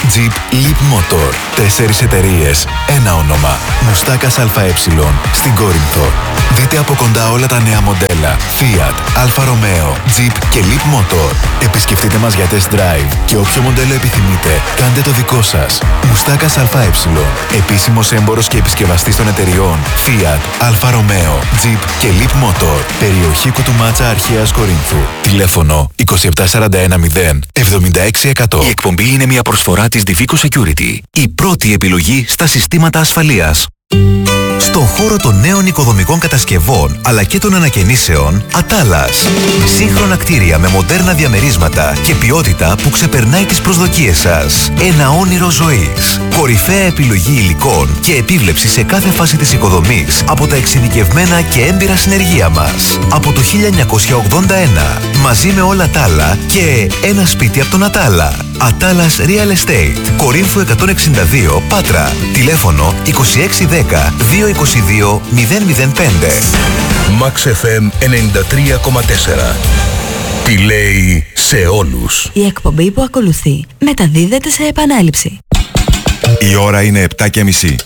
Jeep Leap Motor. 4 εταιρείες, ένα όνομα. Μουστάκας ΑΕ στην Κόρινθο. Δείτε από κοντά όλα τα νέα μοντέλα Fiat, Alfa Romeo, Jeep και Leap Motor. Επισκεφτείτε μας για test drive και όποιο μοντέλο επιθυμείτε, κάντε το δικό σας. Μουστάκας ΑΕ. Επίσημος έμπορος και επισκευαστής των εταιριών Fiat, Alfa Romeo, Jeep και Leap Motor. Περιοχή Κουτουμάτσα Αρχαίας Κορίνθου. Τηλέφωνο 27410 76100. Η εκπομπή είναι μια προσφορά της Divico Security. Η πρώτη επιλογή στα συστήματα ασφαλείας. Στον χώρο των νέων οικοδομικών κατασκευών αλλά και των ανακαινήσεων, Ατάλας. Σύγχρονα κτίρια με μοντέρνα διαμερίσματα και ποιότητα που ξεπερνάει τις προσδοκίες σας. Ένα όνειρο ζωής. Κορυφαία επιλογή υλικών και επίβλεψη σε κάθε φάση της οικοδομής από τα εξειδικευμένα και έμπειρα συνεργεία μας. Από το 1981, μαζί με όλα τα άλλα και ένα σπίτι από τον Ατάλα. Ατάλας Real Estate. Κορίνθου 162, Πάτρα. Τηλέφωνο 2610 222 005. Max FM 93,4. Τι λέει σε όλους. Η εκπομπή που ακολουθεί μεταδίδεται σε επανάληψη. Η ώρα είναι 7:30.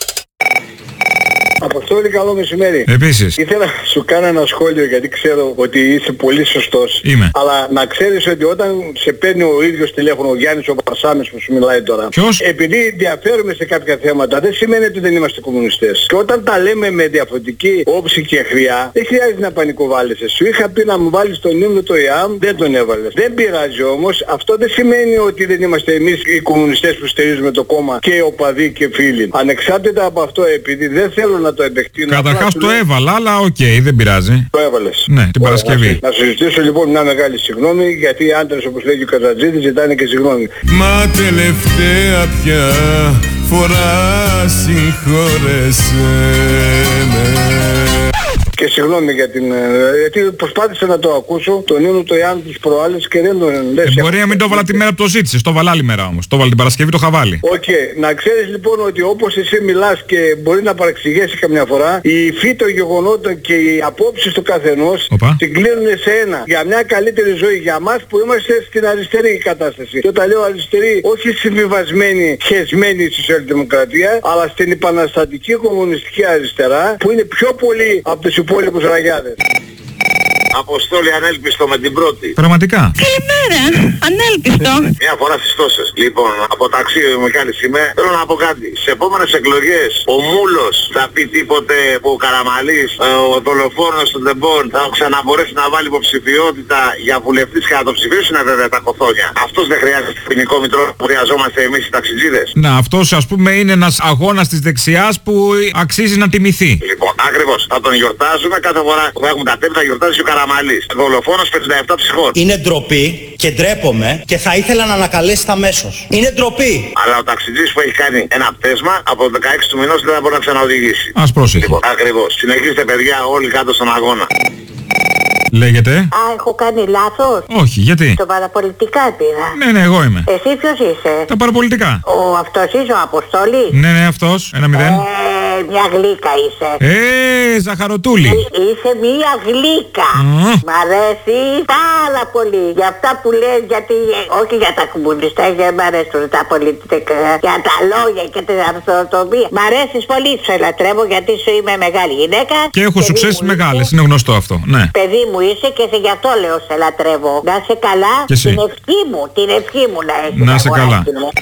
Αποστόλη, καλό μεσημέρι. Επίσης. Ήθελα να σου κάνω ένα σχόλιο γιατί ξέρω ότι είσαι πολύ σωστός. Είμαι. Αλλά να ξέρεις ότι όταν σε παίρνει ο ίδιος τηλέφωνο ο Γιάννης ο Βασάμης που σου μιλάει τώρα. Ποιος? Επειδή διαφέρουμε σε κάποια θέματα δεν σημαίνει ότι δεν είμαστε κομμουνιστές. Και όταν τα λέμε με διαφορετική όψη και χρειά δεν χρειάζεται να πανικοβάλλεσαι. Σου είχα πει να μου βάλεις τον ύμνο το ΙΑΜ, δεν τον έβαλες. Δεν πειράζει όμως. Αυτό δεν σημαίνει ότι δεν είμαστε εμείς οι κομμουνιστές που στηρίζουμε το κόμμα και οι οπαδοί και φίλοι. Ανεξάρτητα από αυτό, επειδή δεν θέλω να το επεκτείνω. Καταρχάς το έβαλα, αλλά οκ, δεν πειράζει. Το έβαλες. Ναι, την Παρασκευή. Να σου ζητήσω λοιπόν μια μεγάλη συγγνώμη, γιατί οι άντρες όπως λέγει ο Καζατζίδης ζητάνε και συγγνώμη. Μα τελευταία πια φορά συγχώρεσέ με. Και συγγνώμη για την... γιατί προσπάθησα να το ακούσω, τον ύμνο το Ιάννη τις προάλλες και δεν τον... Μπορεί να μην το έβαλα τη μέρα που το ζήτησες, το έβαλα άλλη μέρα όμως. Το έβαλα την Παρασκευή, το είχα βάλει. Οκ. Να ξέρεις λοιπόν ότι όπως εσύ μιλάς και μπορεί να παρεξηγήσει καμιά φορά, η υφή των γεγονότων και οι απόψεις του καθενός συγκλίνουν σε ένα. Για μια καλύτερη ζωή για μας που είμαστε στην αριστερή κατάσταση. Και όταν λέω αριστερή, όχι συμβιβασμένη, χεσμένη η σοσιαλδημοκρατία, αλλά στην επαναστατική κομμουνιστική αριστερά, που είναι πιο πολύ από τους υπόλοιπους ραγιάδες. Αποστόλη, ανέλπιστο με την πρώτη. Πραγματικά. Καλημέρα, ανέλπιστο. Μια φορά στις τόσες. Λοιπόν, από ταξίδι μου κάνει είμαι. Θέλω να πω κάτι. Σε επόμενες εκλογές ο Μούλος θα πει τίποτε που ο Καραμαλής, ο δολοφόνος του Ντεμπόν θα ξαναμπορέσει να βάλει υποψηφιότητα για βουλευτής και να το ψηφίσουν βέβαια τα κοθόνια. Αυτός δεν χρειάζεται ποινικό μητρό που χρειαζόμαστε εμείς οι ταξιτζίδες. Να, αυτός ας πούμε είναι ένας αγώνας της δεξιάς που αξίζει να τιμηθεί. Λοιπόν, ακριβώς. Θα τον γιορτάζουμε κάθε φορά που έχουμε τα τέπη, θα γιορτάζει ο Καραμαλής. Δολοφόνος 57 ψυχών. Είναι ντροπή και ντρέπομαι και θα ήθελα να ανακαλέσετε αμέσως. Είναι ντροπή. Αλλά ο ταξιτζής που έχει κάνει ένα πτέσμα από το 16 του μηνός δεν θα μπορεί να ξαναοδηγήσει. Ας πρόσεχε. Λοιπόν, ακριβώς. Συνεχίστε παιδιά όλοι κάτω στον αγώνα. Λέγεται. Α, έχω κάνει λάθος. Όχι, γιατί? Το παραπολιτικά πήρα. Ναι, εγώ είμαι. Εσύ ποιος είσαι? Τα παραπολιτικά. Ο αυτός είσαι ο Αποστόλης? Ναι, αυτός. 1-0. Μια γλύκα είσαι. Ζαχαρωτούλη. Είσαι μια γλύκα. Μ' αρέσει πάρα πολύ. Για αυτά που λες, γιατί όχι για τα κομμουνιστά, δεν μ' αρέσουν τα πολιτικά, για τα λόγια και την αρθροτομία. Μ' αρέσεις πολύ, σε λατρεύω γιατί σου είμαι μεγάλη γυναίκα. Και έχω σουξέσεις μεγάλες, είναι γνωστό αυτό, ναι. Παιδί μου είσαι και γι' αυτό λέω σε λατρεύω. Να είσαι καλά. Και εσύ. Την ευχή μου να έχεις. Να είσαι καλά.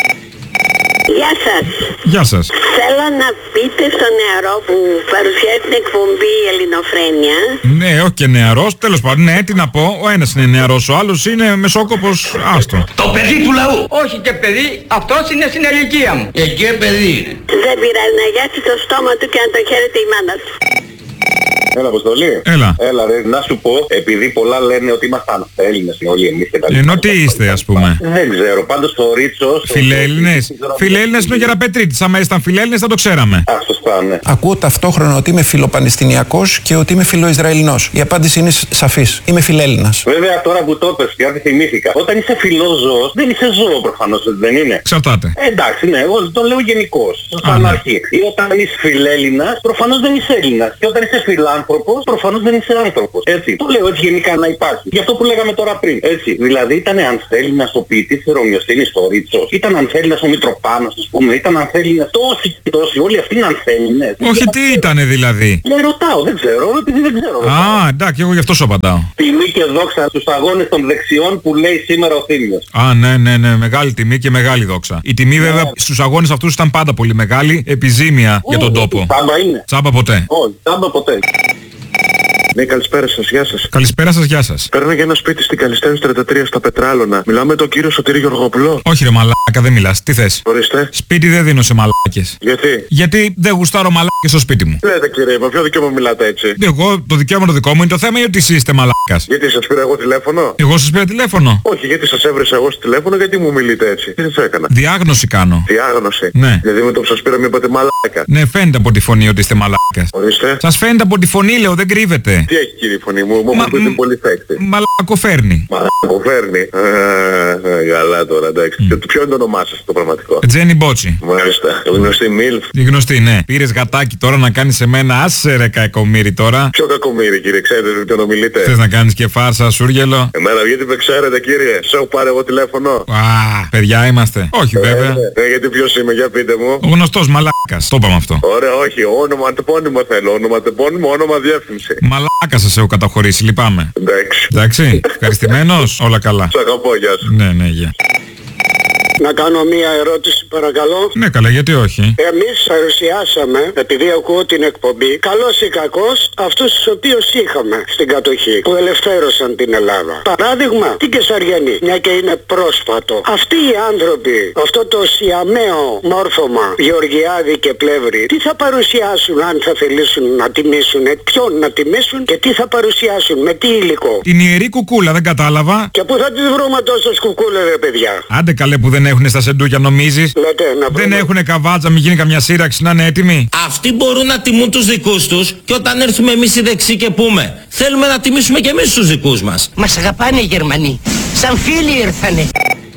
Γεια σας. Γεια σας. Θέλω να πείτε στο νεαρό που παρουσιάζει την εκπομπή Ελληνοφρένεια. Ναι, όχι και νεαρός, τέλος πάντων, ναι, τι να πω. Ο ένας είναι νεαρός, ο άλλος είναι μεσόκοπος, άστο. Το παιδί του λαού. Όχι και παιδί, αυτός είναι στην ηλικία μου. Και παιδί είναι. Δεν πειράζει να γιάσει το στόμα του και να το χαίρεται η μάνα του. Έλα, Αποστολή. Έλα ρε, να σου πω, επειδή πολλά λένε ότι ήμασταν Έλληνες όλοι εμείς και τα λοιπά. Ενώ τι είστε, ας πούμε? Δεν ξέρω, πάντως το Ρίτσος... Φιλέλληνες. Φιλέλληνες είναι ο Γεραπετρίτης. Άμα ήσταν φιλέλληνες θα το ξέραμε. Σωστά, ναι. Ακούω ταυτόχρονα ότι είμαι φιλοπαλαιστινιακός και ότι είμαι φιλοϊσραηλινός. Η απάντηση είναι σαφής. Είμαι φιλέλληνας. Βέβαια, τώρα που το είπες, γιατί θυμήθηκα. Όταν είσαι φιλόζωος, δεν είσαι ζώο προφανώς, δεν είναι? Εξαρτάται. Εντάξει, ναι, εγώ το λέω γενικώς. Σαν αρχή. Ή όταν είσαι φιλέλληνας, προφανώς δεν είσαι Έλληνας. Και όταν είσαι φιλάνθρωπος, άνθρωπος, προφανώς δεν είσαι άνθρωπος. Έτσι. Το λέω έτσι γενικά να υπάρχει. Γι' αυτό που λέγαμε τώρα πριν. Έτσι. Δηλαδή ήταν Ανθέληνας ο ποιητής Ρωμιοσθήνης στο Ρίτσος. Ήταν Ανθέληνας ο Μητροπάνος, ας πούμε. Ήταν Ανθέληνας τόσοι και τόσοι. Όλοι αυτοί είναι Ανθέληνες. Όχι, τι ήτανε δηλαδή. Ρωτάω, δεν ξέρω, επειδή δεν ξέρω. Α, εντάξει, εγώ γι' αυτό σου απαντάω. Τιμή και δόξα στους αγώνες των δεξιών που λέει σήμερα ο Θήμιος. Α, ναι, μεγάλη τιμή και μεγάλη δόξα. Η τιμή βέβαια στους αγώνες αυτούς ήταν πάντα πολύ μεγάλη, επιζήμια για τον τόπο. Τσάμπα είναι. Τσάμπα ποτέ. Όχι, τσάμπα ποτέ. Ναι, καλησπέρα σας, γεια σας. Καλησπέρα σας, γεια σας. Παίρνω για ένα σπίτι στην Καλιστένης 33 στα Πετράλωνα. Μιλάω με τον κύριο Σωτήρη Γεωργοπουλό. Όχι ρε μαλάκα, δεν μιλάς. Τι θες? Ορίστε. Σπίτι δεν δίνω σε μαλάκες. Γιατί? Γιατί δεν γουστάρω μαλάκες στο σπίτι μου. Λέτε κύριε, με ποιο δικαίωμα μιλάτε έτσι? Εγώ, το δικαίωμα το δικό μου είναι το θέμα ή ότι εσείς είστε μαλάκας? Γιατί σας πήρα εγώ τηλέφωνο? Εγώ σας πήρα τηλέφωνο? Όχι, γιατί σας έβρισα εγώ στο τηλέφωνο, γιατί μου μιλείτε έτσι? Τι σας έκανα? Διάγνωση κάνω. Διάγνωση? Ναι. Γιατί με το που σας πήρα μου είπατε μαλάκα. Ναι, φαίνεται από τη φωνή ότι είστε μαλάκας. Ορίστε. Σας φαίνεται από τη φωνή, λέω, δεν κρύβεται. Τι έχει κύριε φωνή μου, μου είναι πολύ φέκτη. Μαλακοφέρνει. Μαλακοφέρνει. Καλά τώρα, εντάξει. Και ποιο είναι το όνομά σας το πραγματικό? Τζένι Μπότσι. Μάλιστα. Γνωστή Μίλφ. Η γνωστή, ναι. Πήρες γατάκι τώρα να κάνεις σε μένα, άσε ρε κακομύρι τώρα. Ποιο κακομύρι κύριε, ξέρετε ποιον ομιλείτε? Θες να κάνεις και φάρσα, σούργελο? Εμένα γιατί με ξέρετε κύριε, σε έχω πάρει εγώ τηλέφωνο. Α, παιδιά είμαστε. Όχι βέβαια. Γιατί ποιος είμαι, για πείτε μου. Ο γνωστός μαλάκας, το είπαμε αυτό. Ωραία, όχι, όνομα τεπώνυμο θέλω, όνομα τεπώνυμο, όνομα διεύθυνση. Μαλάκα σας έχω καταχωρήσει, λυπάμαι. Εντάξει. Εντάξει, ευχαριστημένος, όλα καλά. Σ' αγαπώ, γεια σου. Ναι, γεια. Να κάνω μία ερώτηση παρακαλώ. Ναι καλά, γιατί όχι. Εμείς παρουσιάσαμε, επειδή ακούω την εκπομπή, καλός ή κακός, αυτούς τους οποίους είχαμε στην κατοχή, που ελευθέρωσαν την Ελλάδα. Παράδειγμα, την Κεσαριανή, μια και είναι πρόσφατο. Αυτοί οι άνθρωποι, αυτό το σιαμαίο μόρφωμα, Γεωργιάδη και Πλεύρη, τι θα παρουσιάσουν αν θα θελήσουν να τιμήσουν, ποιον να τιμήσουν και τι θα παρουσιάσουν, με τι υλικό? Την ιερή κουκούλα, δεν κατάλαβα. Και πού θα τη βρούμε τόσες κουκούλες ρε παιδιά? Άντε καλέ που δεν έχουνε στα σεντούκια νομίζεις? Δεν έχουνε καβάτσα, μην γίνει καμιά σύραξη να είναι έτοιμοι. Αυτοί μπορούν να τιμούν τους δικούς τους και όταν έρθουμε εμείς οι δεξιοί και πούμε θέλουμε να τιμήσουμε και εμείς τους δικούς μας. Μας αγαπάνε οι Γερμανοί, σαν φίλοι ήρθανε.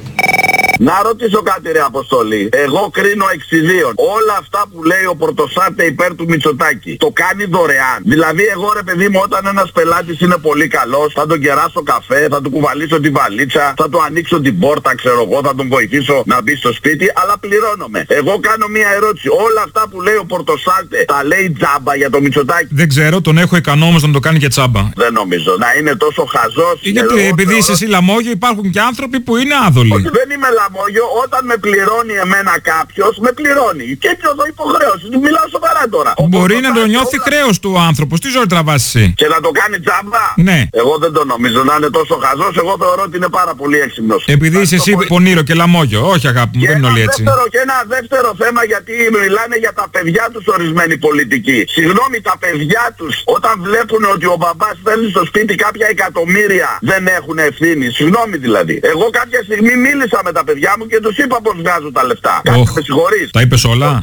Να ρωτήσω κάτι ρε Αποστολή. Εγώ κρίνω εξιδίων. Όλα αυτά που λέει ο Πορτοσάτε υπέρ του Μητσοτάκη, το κάνει δωρεάν. Δηλαδή εγώ ρε παιδί μου, όταν ένας πελάτης είναι πολύ καλός, θα τον κεράσω καφέ, θα του κουβαλήσω την βαλίτσα, θα του ανοίξω την πόρτα, ξέρω εγώ, θα τον βοηθήσω να μπει στο σπίτι, αλλά πληρώνομαι. Εγώ κάνω μια ερώτηση. Όλα αυτά που λέει ο Πορτοσάτε τα λέει τζάμπα για το Μητσοτάκη? Δεν ξέρω, τον έχω ικανό όμως να το κάνει και τζάμπα. Δεν νομίζω. Να είναι τόσο χαζός. Γιατί επειδή είσαι εσύ λαμόγιο, υπάρχουν και άνθρωποι που είναι άδολοι. Όχι, δεν είμαι λαμόγιο. Όταν με πληρώνει εμένα κάποιος, με πληρώνει. Και έτσι εδώ υποχρέωση. Μιλάω σοβαρά τώρα. Μπορεί να το νιώθει χρέος του άνθρωπος. Τι ζωή τραβάς εσύ? Και να το κάνει τζάμπα? Ναι. Εγώ δεν το νομίζω να είναι τόσο χαζός. Εγώ θεωρώ ότι είναι πάρα πολύ έξυπνος. Επειδή είσαι εσύ πονήρο και λαμόγιο. Όχι αγάπη μου, δεν είναι όλοι έτσι. Και ένα δεύτερο θέμα, γιατί μιλάνε για τα παιδιά τους ορισμένοι πολιτικοί. Συγγνώμη, τα παιδιά τους όταν βλέπουν ότι ο μπαμπάς στέλνει στο σπίτι κάποια εκατομμύρια, δεν έχουν ευθύνη. Συγγνώμη δηλαδή. Εγώ κάποια στιγμή μίλησα με τα παιδιά μου και τους είπα πως βγάζω τα λεφτά. Κάτι με συγχωρείς. Τα είπες όλα?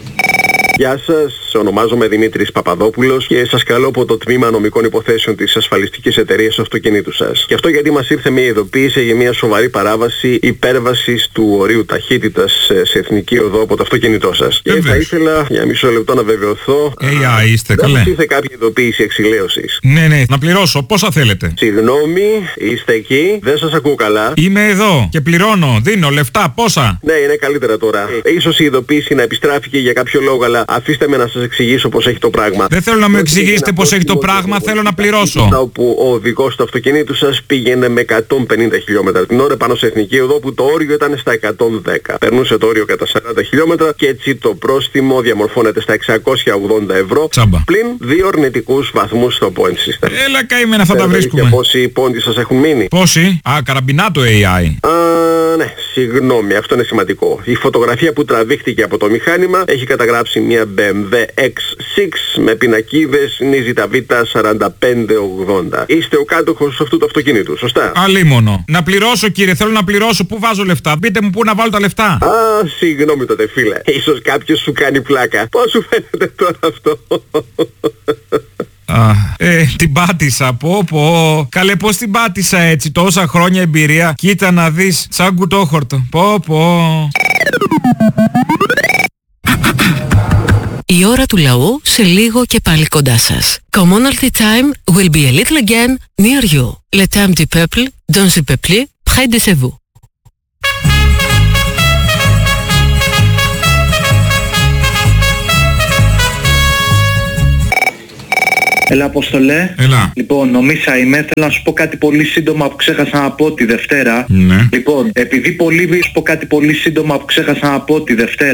Γεια σας, ονομάζομαι Δημήτρης Παπαδόπουλος και σας καλώ από το Τμήμα Νομικών Υποθέσεων της Ασφαλιστικής Εταιρείας Αυτοκινήτου σας. Και αυτό γιατί μας ήρθε μια ειδοποίηση για μια σοβαρή παράβαση υπέρβασης του ορίου ταχύτητας σε εθνική οδό από το αυτοκίνητό σας. Και θα ήθελα για μισό λεπτό να βεβαιωθώ. Είστε καλέ. Δεν ήρθε κάποια ειδοποίηση εξηλαίωσης. Ναι, να πληρώσω. Πόσα θέλετε? Συγγνώμη, είστε εκεί, δεν σας ακούω καλά. Είμαι εδώ και πληρώνω, δίνω λεφτά, πόσα? Ναι, είναι καλύτερα τώρα. Ίσως η ειδοποίηση να επιστράφηκε για κάποιο λόγο, αλλά αφήστε με να σας εξηγήσω πώς έχει το πράγμα. Δεν θέλω να μου εξηγήσετε πώς έχει το πράγμα, θέλω να πληρώσω. Όπου ο οδηγός του αυτοκινήτου σας πήγαινε με 150 χιλιόμετρα την ώρα πάνω σε εθνική οδό που το όριο ήταν στα 110. Περνούσε το όριο κατά 40 χιλιόμετρα και έτσι το πρόστιμο διαμορφώνεται στα 680 ευρώ. Τσάμπα. Πλην 2 αρνητικούς βαθμούς στο point system. Έλα καημένα, αυτά τα βρίσκουμε. Και πόσοι πόντοι σας έχουν μείνει? Πόσοι? Καραμπινά το AI. Ναι, συγγνώμη, αυτό είναι σημαντικό. Η φωτογραφία που τραβήχτηκε από το μηχάνημα έχει καταγράψει μια BMW X6 με πινακίδες νίζητα Β 4580. Είστε ο κάτοχος αυτού του αυτοκινήτου, σωστά? Αλίμονο. Να πληρώσω κύριε, θέλω να πληρώσω. Πού βάζω λεφτά? Πείτε μου πού να βάλω τα λεφτά. Συγγνώμη τότε φίλε. Ίσως κάποιος σου κάνει πλάκα. Πώς σου φαίνεται τώρα αυτό? Την πάτησα, πω. Καλέ πως την πάτησα έτσι, τόσα χρόνια εμπειρία. Κοίτα να δεις, σαν κουτόχορτο. Πω. Η Η ώρα του λαού σε λίγο και πάλι κοντά σας. Commonalty time will be a little again near you. Le temps du peuple, dans le peuple, près de chez vous. Έλα, Αποστολέ. Έλα. Λοιπόν, νομίσα είμαι, θέλω να σου πω κάτι πολύ σύντομα που ξέχασα να πω τη Δευτέρα. Ναι. Λοιπόν, επειδή πολύ σου πω κάτι πολύ σύντομα που ξέχασα να πω τη Δευτέρα.